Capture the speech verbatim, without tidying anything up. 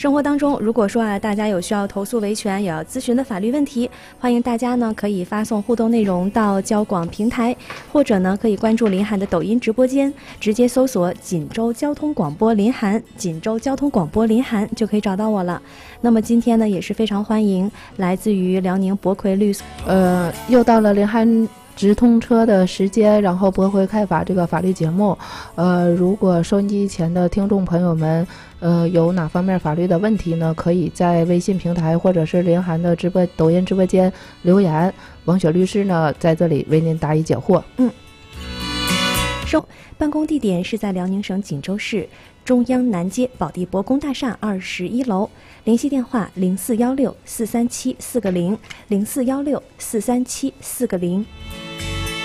生活当中，如果说啊，大家有需要投诉维权、也要咨询的法律问题，欢迎大家呢可以发送互动内容到交广平台，或者呢可以关注林涵的抖音直播间，直接搜索锦州交通广播林涵，锦州交通广播林涵就可以找到我了。那么今天呢也是非常欢迎来自于辽宁博魁律所， 呃，又到了林涵直通车的时间，然后驳回开法这个法律节目，呃，如果收音机前的听众朋友们，呃，有哪方面法律的问题呢？可以在微信平台或者是林涵的直播抖音直播间留言，王雪律师呢在这里为您答疑解惑。 嗯，收办公地点是在辽宁省锦州市中央南街宝地博宫大厦二十一楼，联系电话零四幺六四三七四个零零四幺六四三七四个零。